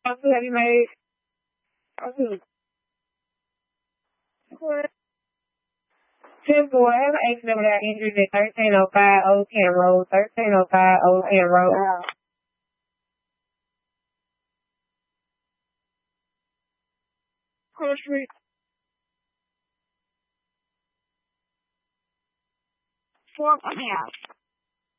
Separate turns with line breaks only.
Have you made oh, what? Simple. I have an accident without injury at 1305 Old Town Road, 1305 Old Town Road. Cross Street. Fort House.